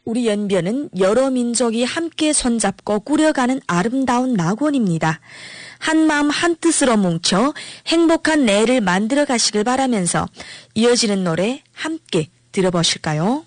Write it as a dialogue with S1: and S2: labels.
S1: 우리 연변은 여러 민족이 함께 손잡고 꾸려가는 아름다운 낙원입니다. 한마음 한뜻으로 뭉쳐 행복한 내일을 만들어 가시길 바라면서 이어지는 노래 함께 들어보실까요?